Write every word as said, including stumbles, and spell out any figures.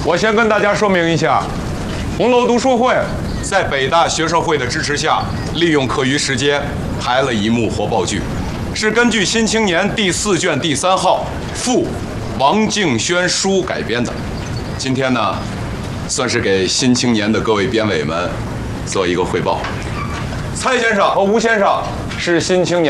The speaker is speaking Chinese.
我先跟大家说明一下，红楼读书会在北大学生会的支持下，利用课余时间排了一幕活报剧，是根据《新青年》第四卷第三号附王敬轩书改编的。今天呢，算是给《新青年》的各位编委们做一个汇报。蔡先生和吴先生是《新青年》